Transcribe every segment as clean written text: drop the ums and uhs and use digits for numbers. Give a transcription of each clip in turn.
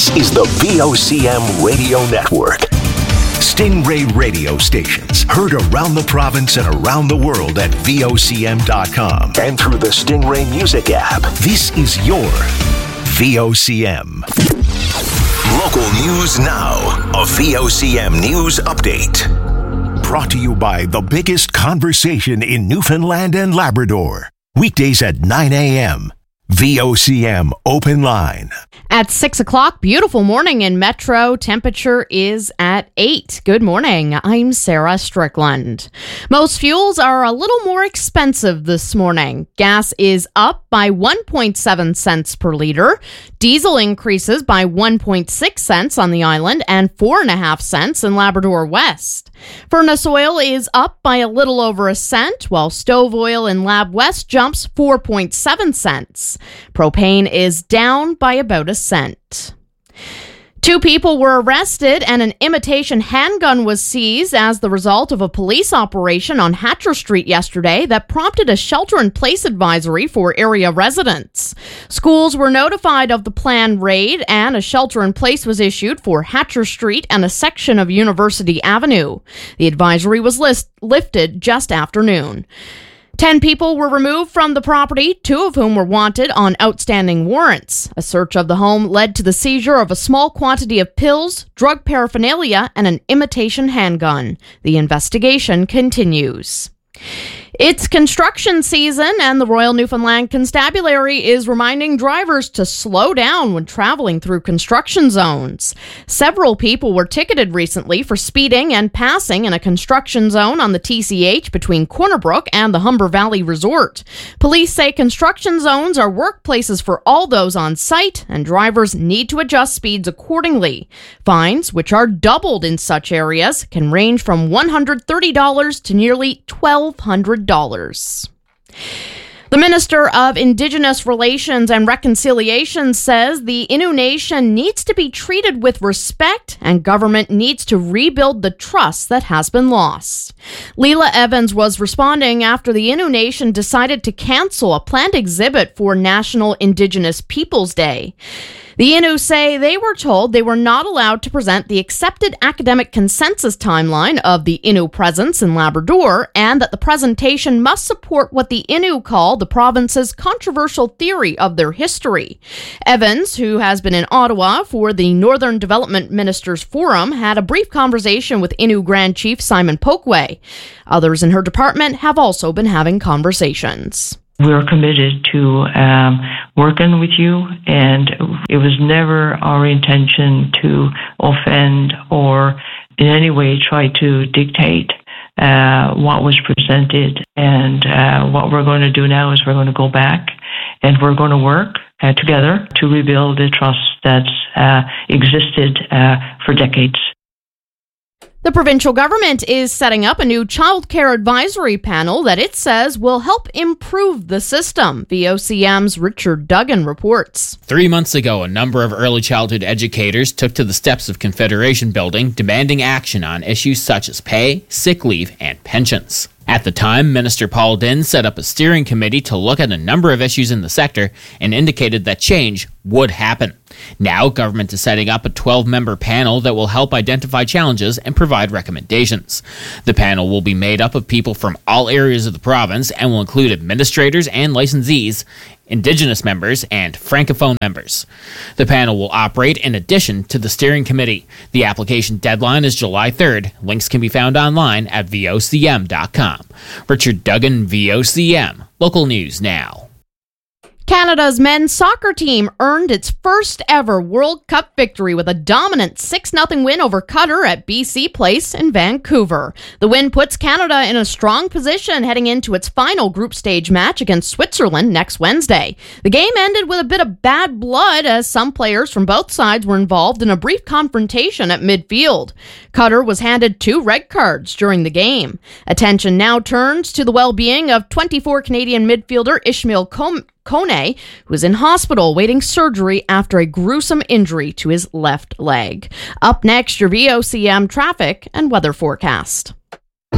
This is the VOCM Radio Network. Stingray radio stations heard around the province and around the world at VOCM.com and through the Stingray Music app. This is your VOCM. Local news now. A VOCM news update. Brought to you by the biggest conversation in Newfoundland and Labrador. Weekdays at 9 a.m. VOCM Open Line. At 6 o'clock, beautiful morning in Metro. Temperature is at 8. Good morning. I'm Sarah Strickland. Most fuels are a little more expensive this morning. Gas is up by 1.7 cents per liter. Diesel increases by 1.6 cents on the island and 4.5 cents in Labrador West. Furnace oil is up by a little over a cent, while stove oil in Lab West jumps 4.7 cents. Propane is down by about a cent. 2 people were arrested and an imitation handgun was seized as the result of a police operation on Hatcher Street yesterday that prompted a shelter-in-place advisory for area residents. Schools were notified of the planned raid and a shelter-in-place was issued for Hatcher Street and a section of University Avenue. The advisory was lifted just after noon. 10 people were removed from the property, 2 of whom were wanted on outstanding warrants. A search of the home led to the seizure of a small quantity of pills, drug paraphernalia, and an imitation handgun. The investigation continues. It's construction season, and the Royal Newfoundland Constabulary is reminding drivers to slow down when traveling through construction zones. Several people were ticketed recently for speeding and passing in a construction zone on the TCH between Corner Brook and the Humber Valley Resort. Police say construction zones are workplaces for all those on site, and drivers need to adjust speeds accordingly. Fines, which are doubled in such areas, can range from $130 to nearly $1,200. The Minister of Indigenous Relations and Reconciliation says the Innu Nation needs to be treated with respect and government needs to rebuild the trust that has been lost. Leela Evans was responding after the Innu Nation decided to cancel a planned exhibit for National Indigenous Peoples Day. The Innu say they were told they were not allowed to present the accepted academic consensus timeline of the Innu presence in Labrador, and that the presentation must support what the Innu call the province's controversial theory of their history. Evans, who has been in Ottawa for the Northern Development Ministers Forum, had a brief conversation with Innu Grand Chief Simon Pokwe. Others in her department have also been having conversations. We're committed to working with you, and it was never our intention to offend or in any way try to dictate what was presented. And what we're going to do now is we're going to go back and we're going to work together to rebuild the trust that's existed for decades. The provincial government is setting up a new child care advisory panel that it says will help improve the system. VOCM's Richard Duggan reports. 3 months ago, a number of early childhood educators took to the steps of Confederation Building, demanding action on issues such as pay, sick leave, and pensions. At the time, Minister Paul Dinn set up a steering committee to look at a number of issues in the sector and indicated that change would happen. Now, government is setting up a 12-member panel that will help identify challenges and provide recommendations. The panel will be made up of people from all areas of the province and will include administrators and licensees, Indigenous members, and Francophone members. The panel will operate in addition to the steering committee. The application deadline is July 3rd. Links can be found online at vocm.com. Richard Duggan, VOCM. Local News Now. Canada's men's soccer team earned its first ever World Cup victory with a dominant 6-0 win over Qatar at BC Place in Vancouver. The win puts Canada in a strong position heading into its final group stage match against Switzerland next Wednesday. The game ended with a bit of bad blood as some players from both sides were involved in a brief confrontation at midfield. Qatar was handed 2 red cards during the game. Attention now turns to the well-being of 24 Canadian midfielder Ishmael Kone, who is in hospital waiting surgery after a gruesome injury to his left leg. Up next, your VOCM traffic and weather forecast.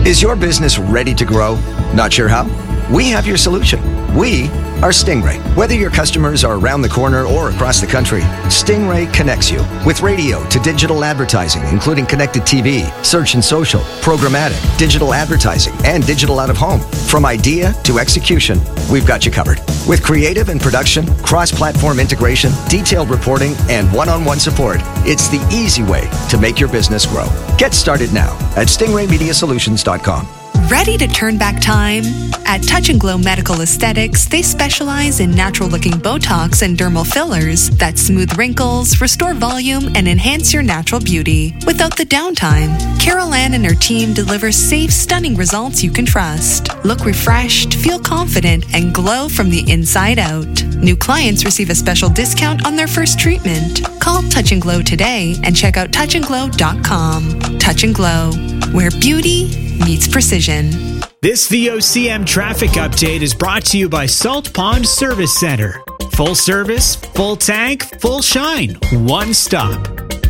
Is your business ready to grow? Not sure how? We have your solution. We are Stingray. Whether your customers are around the corner or across the country, Stingray connects you with radio to digital advertising, including connected TV, search and social, programmatic, digital advertising, and digital out of home. From idea to execution, we've got you covered. With creative and production, cross-platform integration, detailed reporting, and one-on-one support, it's the easy way to make your business grow. Get started now at stingraymediasolutions.com. Ready to turn back time? At Touch and Glow Medical Aesthetics, they specialize in natural-looking Botox and dermal fillers that smooth wrinkles, restore volume, and enhance your natural beauty without the downtime. Carol Ann and her team deliver safe, stunning results you can trust. Look refreshed, feel confident, and glow from the inside out. New clients receive a special discount on their first treatment. Call Touch and Glow today and check out touchandglow.com. Touch and Glow, where beauty meets precision. This VOCM traffic update is brought to you by Salt Pond Service Center. Full service, full tank, full shine. One stop.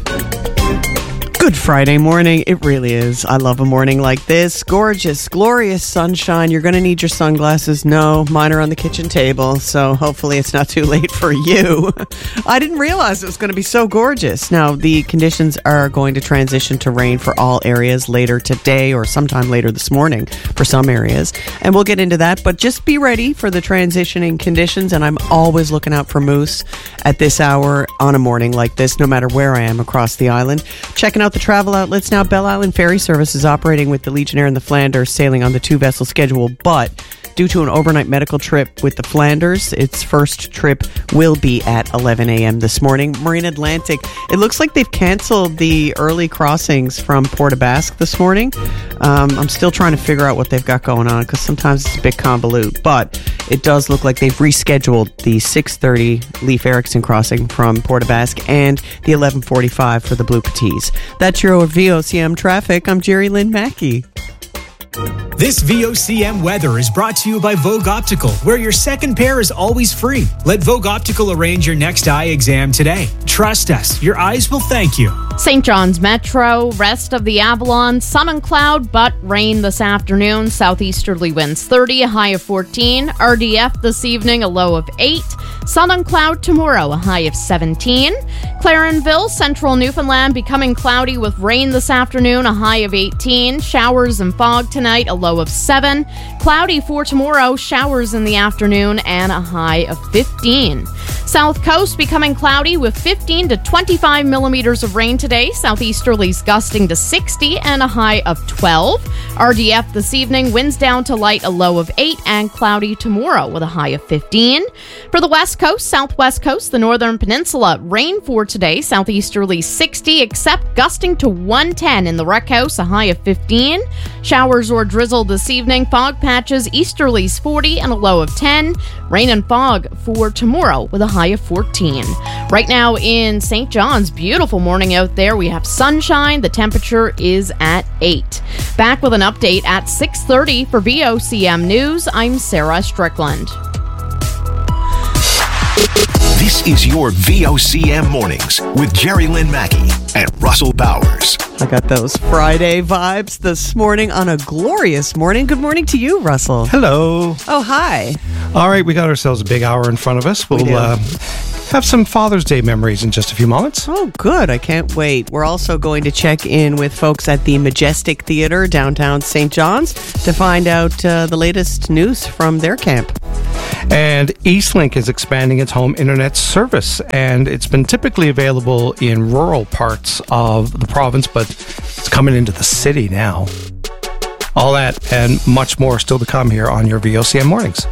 Good Friday morning. It really is. I love a morning like this. Gorgeous, glorious sunshine. You're going to need your sunglasses. No, mine are on the kitchen table, so hopefully it's not too late for you. I didn't realize it was going to be so gorgeous. Now, the conditions are going to transition to rain for all areas later today or sometime later this morning for some areas, and we'll get into that, but just be ready for the transitioning conditions, and I'm always looking out for moose at this hour on a morning like this, no matter where I am across the island. Checking out the travel outlets now. Belle Island Ferry Service is operating with the Legionnaire and the Flanders sailing on the 2-vessel schedule, but due to an overnight medical trip with the Flanders, its first trip will be at 11 a.m. this morning. Marine Atlantic, it looks like they've canceled the early crossings from Port aux Basques this morning. I'm still trying to figure out what they've got going on because sometimes it's a bit convoluted, but it does look like they've rescheduled the 6:30 Leif Erikson crossing from Port aux Basques and the 11:45 for the Blue Petits. That's your VOCM traffic. I'm Jerry Lynn Mackey. This VOCM weather is brought to you by Vogue Optical, where your second pair is always free. Let Vogue Optical arrange your next eye exam today. Trust us, your eyes will thank you. St. John's Metro, rest of the Avalon, sun and cloud, but rain this afternoon. Southeasterly winds 30, a high of 14. RDF this evening, a low of 8. Sun and cloud tomorrow, a high of 17. Clarenville, central Newfoundland, becoming cloudy with rain this afternoon, a high of 18. Showers and fog tonight, a low of 7. Cloudy for tomorrow, showers in the afternoon, and a high of 15. South Coast becoming cloudy with 15 to 25 millimeters of rain today. Southeasterlies gusting to 60 and a high of 12. RDF this evening, winds down to light, a low of 8, and cloudy tomorrow with a high of 15. For the West Coast, Southwest Coast, the Northern Peninsula, rain for today. Southeasterly 60, except gusting to 110 in the Wreck House, a high of 15. Showers or drizzle this evening. Fog patches, easterlies 40 and a low of 10. Rain and fog for tomorrow with a high of 14. Right now in St. John's, beautiful morning out there. We have sunshine. The temperature is at 8. Back with an update at 6:30 for VOCM News. I'm Sarah Strickland. This is your VOCM Mornings with Jerry Lynn Mackey and Russell Bowers. I got those Friday vibes this morning on a glorious morning. Good morning to you, Russell. Hello. Oh, hi. All right, we got ourselves a big hour in front of us. We'll have some Father's Day memories in just a few moments. Oh, good. I can't wait. We're also going to check in with folks at the Majestic Theater downtown St. John's to find out the latest news from their camp. And Eastlink is expanding its home internet service, and it's been typically available in rural parts of the province, but it's coming into the city now. All that and much more still to come here on your VOCM Mornings.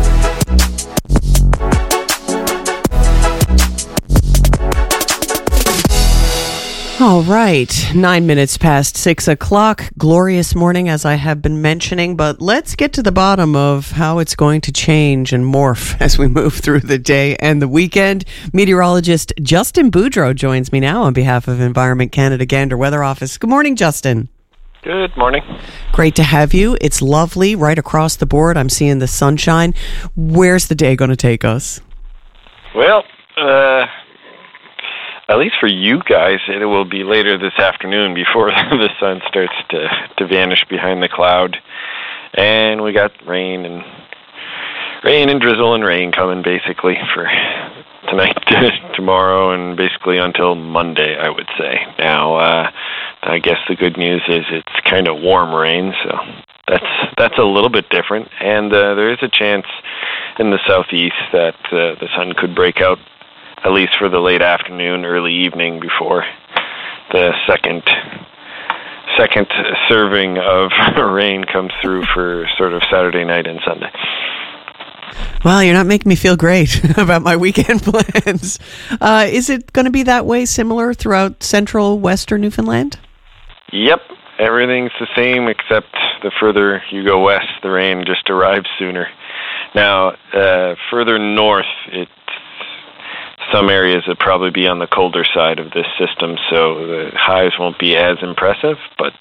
All right, 9 minutes past 6 o'clock. Glorious morning, as I have been mentioning, but let's get to the bottom of how it's going to change and morph as we move through the day and the weekend. Meteorologist Justin Boudreau joins me now on behalf of Environment Canada Gander Weather Office. Good morning, Justin. Good morning. Great to have you. It's lovely right across the board. I'm seeing the sunshine. Where's the day going to take us? Well, at least for you guys, it will be later this afternoon before the sun starts to vanish behind the cloud. And we got rain and drizzle and rain coming basically for tonight, tomorrow, and basically until Monday, I would say. Now, I guess the good news is it's kind of warm rain, so that's a little bit different. And there is a chance in the southeast that the sun could break out, at least for the late afternoon, early evening, before the second serving of rain comes through for sort of Saturday night and Sunday. Well, you're not making me feel great about my weekend plans. Is it going to be that way, similar throughout central western Newfoundland? Yep. Everything's the same, except the further you go west, the rain just arrives sooner. Now, further north, some areas would probably be on the colder side of this system, so the highs won't be as impressive, but,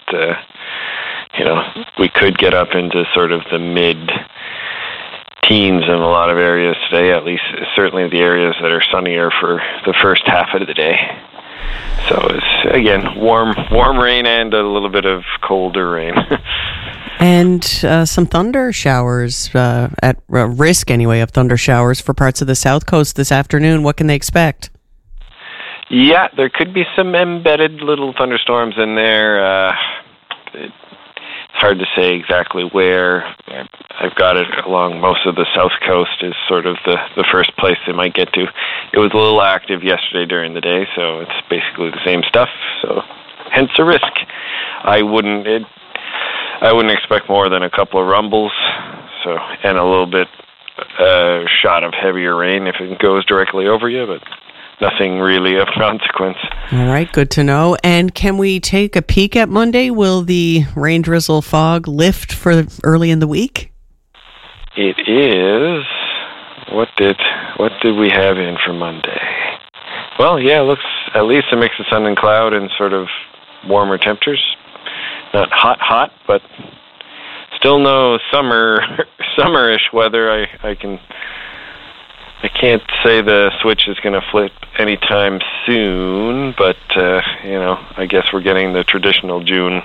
we could get up into sort of the mid-teens in a lot of areas today, at least certainly the areas that are sunnier for the first half of the day. So it's, again, warm rain and a little bit of colder rain. And some thunder showers, at risk anyway, of thunder showers for parts of the south coast this afternoon. What can they expect? Yeah, there could be some embedded little thunderstorms in there. It's hard to say exactly where. I've got it along most of the south coast is sort of the first place they might get to. It was a little active yesterday during the day, so it's basically the same stuff. So hence the risk. I wouldn't expect more than a couple of rumbles, and a little bit shot of heavier rain if it goes directly over you, but nothing really of consequence. All right, good to know. And can we take a peek at Monday? Will the rain, drizzle, fog lift for early in the week? It is. What did we have in for Monday? Well, yeah, it looks at least a mix of sun and cloud and sort of warmer temperatures. Not hot, but still no summerish weather. I can't say the switch is going to flip anytime soon, but I guess we're getting the traditional June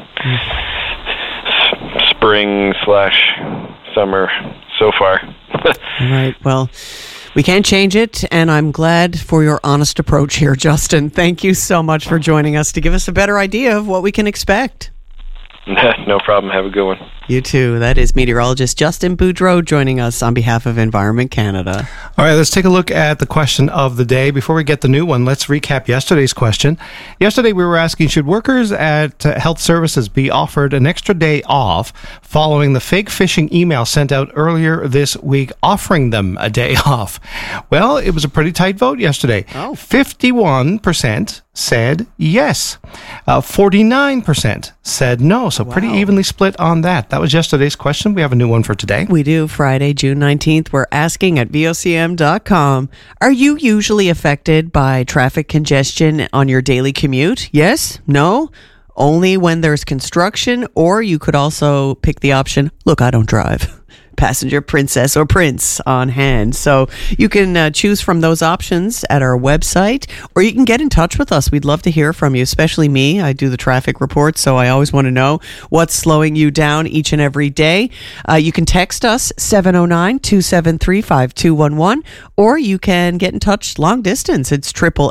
spring/summer so far. All right. Well, we can't change it, and I'm glad for your honest approach here, Justin. Thank you so much for joining us to give us a better idea of what we can expect. No problem. Have a good one. You too. That is meteorologist Justin Boudreau joining us on behalf of Environment Canada. All right, let's take a look at the question of the day. Before we get the new one, let's recap yesterday's question. Yesterday, we were asking, should workers at health services be offered an extra day off following the fake phishing email sent out earlier this week offering them a day off? Well, it was a pretty tight vote yesterday. 51% said yes. 49% said no. So pretty evenly split on that. That was yesterday's question. We have a new one for today. We do. Friday, June 19th. We're asking at vocm.com, are you usually affected by traffic congestion on your daily commute? Yes? No? Only when there's construction? Or you could also pick the option, look, I don't drive. Passenger princess or prince on hand. So you can choose from those options at our website, or you can get in touch with us. We'd love to hear from you, especially me. I do the traffic report, so I always want to know what's slowing you down each and every day. You can text us 709-273-5211, or you can get in touch long distance. It's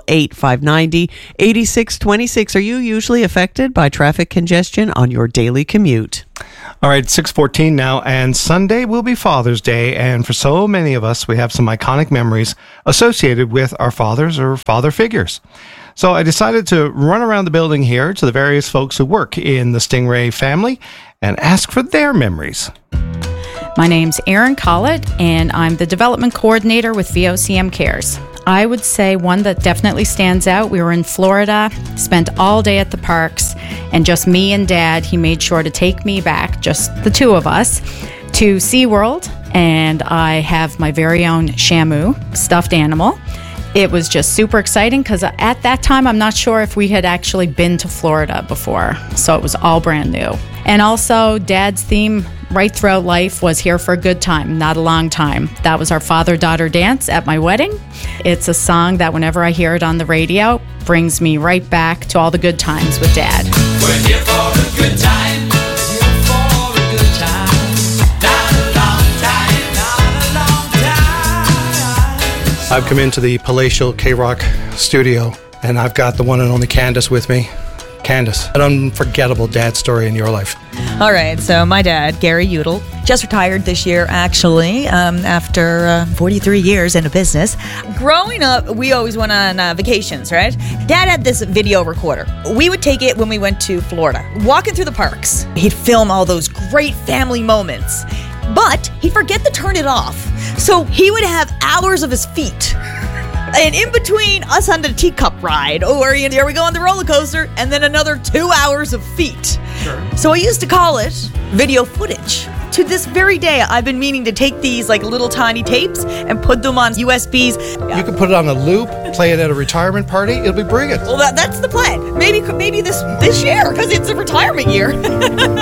888-590-8626. Are you usually affected by traffic congestion on your daily commute? All right, 6:14 now, and Sunday will be Father's Day, and for so many of us, we have some iconic memories associated with our fathers or father figures. So I decided to run around the building here to the various folks who work in the Stingray family and ask for their memories. My name's Erin Collett, and I'm the development coordinator with VOCM Cares. I would say one that definitely stands out, we were in Florida, spent all day at the parks, and just me and Dad, he made sure to take me back, just the two of us, to SeaWorld, and I have my very own Shamu stuffed animal. It was just super exciting because at that time, I'm not sure if we had actually been to Florida before, so it was all brand new. And also, Dad's theme right throughout life was here for a good time, not a long time. That was our father-daughter dance at my wedding. It's a song that whenever I hear it on the radio, brings me right back to all the good times with Dad. We're here for a good time. Here for a good time. Not a long time. Not a long time. I've come into the palatial K-Rock studio, and I've got the one and only Candace with me. Candace, an unforgettable dad story in your life. All right, so my dad, Gary Udall, just retired this year, actually, after 43 years in a business. Growing up, we always went on vacations, right? Dad had this video recorder. We would take it when we went to Florida. Walking through the parks, he'd film all those great family moments, but he'd forget to turn it off. So he would have hours of his feet. And in between us on the teacup ride, or here we go on the roller coaster, and then another 2 hours of feet. Sure. So I used to call it video footage. To this very day, I've been meaning to take these like little tiny tapes and put them on USBs. You can put it on a loop, play it at a retirement party. It'll be brilliant. Well, that's the plan. Maybe this year, because it's a retirement year.